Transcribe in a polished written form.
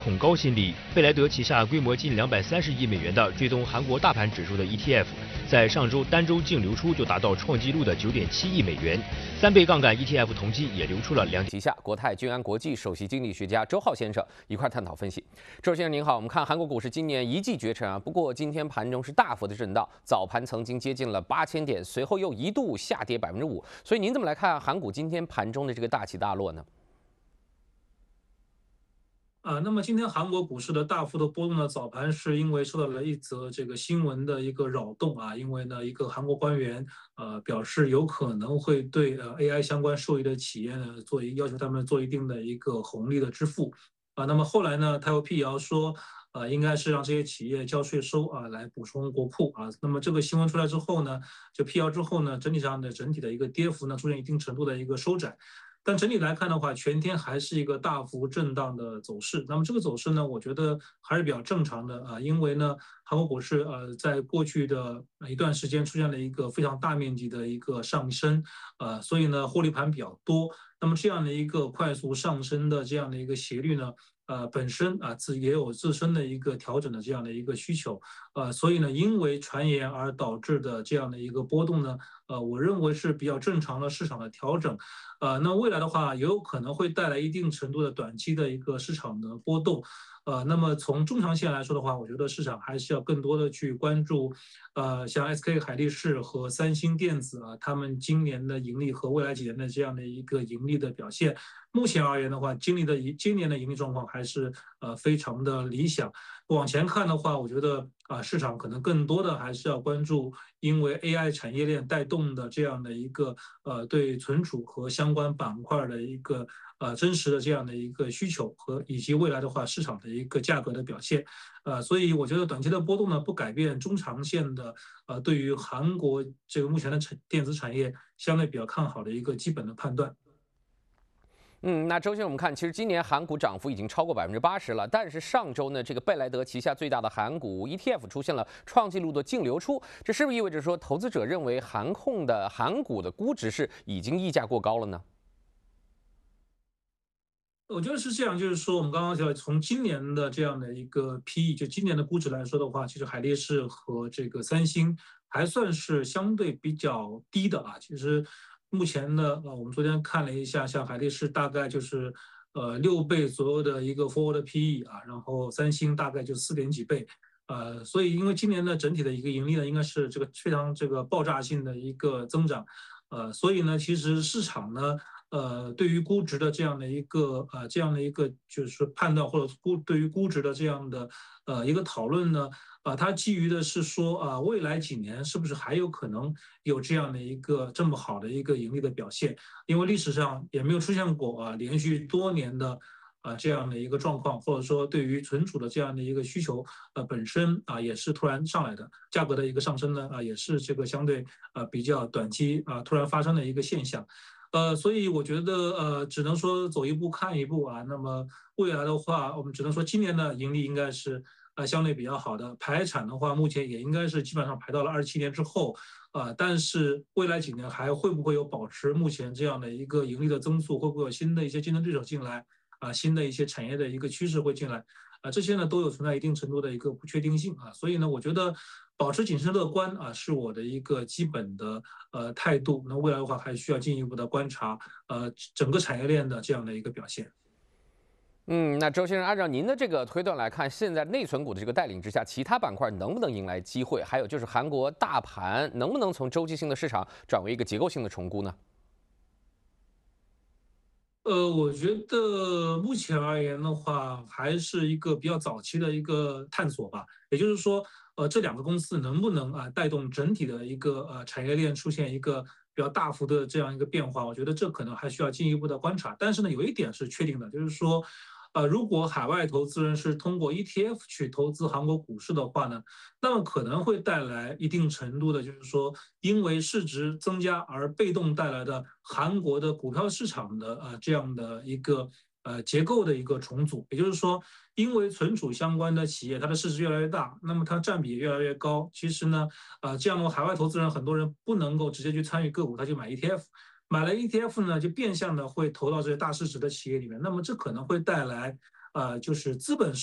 恐高心理，贝莱德旗下规模近230亿美元的追踪韩国大盘指数的 ETF， 在上周单周净流出就达到创纪录的9.7亿美元，3倍杠杆 ETF 同期也流出了2。 旗下国泰君安国际首席经济学家周浩先生一块探讨分析。周先生您好，我们看韩国股市今年一骑绝尘啊，不过今天盘中是大幅的震荡，早盘曾经接近了8000点，随后又一度下跌5%，所以您怎么来看韩股今天盘中的这个大起大落呢？ 那么今天韩国股市的大幅的波动呢，早盘是因为受到了一则这个新闻的一个扰动啊，因为呢一个韩国官员表示有可能会对AI 相关受益的企业呢要求他们做一定的一个红利的支付那么后来呢他又辟谣说应该是让这些企业交税收来补充国库那么这个新闻出来之后呢，就辟谣之后呢，整体的一个跌幅呢出现一定程度的一个收窄。但整体来看的话，全天还是一个大幅震荡的走势。那么这个走势呢，我觉得还是比较正常的因为呢，韩国股市在过去的一段时间出现了一个非常大面积的一个上升所以呢，获利盘比较多。那么这样的一个快速上升的这样的一个斜率呢，本身也有自身的一个调整的这样的一个需求所以呢，因为传言而导致的这样的一个波动呢，我认为是比较正常的市场的调整。那未来的话，也有可能会带来一定程度的短期的一个市场的波动。那么从中长线来说的话，我觉得市场还是要更多的去关注，像 SK 海力士和三星电子他们今年的盈利和未来几年的这样的一个盈利的表现。目前而言的话，今年的盈利状况还是非常的理想。往前看的话，我觉得市场可能更多的还是要关注，因为 AI 产业链带动的这样的一个对存储和相关板块的一个真实的这样的一个需求以及未来的话市场的一个价格的表现。所以我觉得短期的波动呢不改变中长线的对于韩国这个目前的电子产业相对比较看好的一个基本的判断。 那周先生，我们看，其实今年韩股涨幅已经超过80%了，但是上周呢，这个贝莱德旗下最大的韩股 ETF 出现了创纪录的净流出，这是不是意味着说，投资者认为韩股的估值是已经溢价过高了呢？ 我觉得是这样，就是说我们刚刚讲，从今年的这样的一个 PE，就今年的估值来说的话，其实海力士和这个三星还算是相对比较低的其实目前呢，我们昨天看了一下，像海力士大概就是6倍左右的一个 forward PE然后三星大概就4点几倍。所以因为今年的整体的一个盈利呢，应该是这个非常这个爆炸性的一个增长，所以呢，其实市场呢，对于估值的这样的一个就是判断，或者对于估值的这样的一个讨论呢，它基于的是说未来几年是不是还有可能有这样的一个这么好的一个盈利的表现？因为历史上也没有出现过连续多年的。这样的一个状况，或者说对于存储的这样的一个需求，本身也是突然上来的，价格的一个上升呢，也是这个相对比较短期突然发生的一个现象，所以我觉得只能说走一步看一步那么未来的话，我们只能说今年的盈利应该是相对比较好的，排产的话，目前也应该是基本上排到了27年之后。但是未来几年还会不会有保持目前这样的一个盈利的增速？会不会有新的一些竞争对手进来？新的一些产业的一个趋势会进来这些呢都有存在一定程度的一个不确定性所以呢，我觉得保持谨慎乐观是我的一个基本的态度。那未来的话，还需要进一步的观察整个产业链的这样的一个表现。 那周先生，按照您的这个推断来看，现在内存股的这个带领之下，其他板块能不能迎来机会？还有就是韩国大盘能不能从周期性的市场转为一个结构性的重估呢？ 我觉得目前而言的话，还是一个比较早期的一个探索吧。也就是说，这两个公司能不能带动整体的一个产业链出现一个比较大幅的这样一个变化？我觉得这可能还需要进一步的观察。但是呢，有一点是确定的，就是说，如果海外投资人是通过 ETF 去投资韩国股市的话呢，那么可能会带来一定程度的，就是说，因为市值增加而被动带来的韩国的股票市场的这样的一个结构的一个重组。也就是说，因为存储相关的企业它的市值越来越大，那么它占比也越来越高。其实呢，这样的海外投资人很多人不能够直接去参与个股，他就买 ETF。买了 ETF 呢，就变相的会投到这些大市值的企业里面，那么这可能会带来就是资本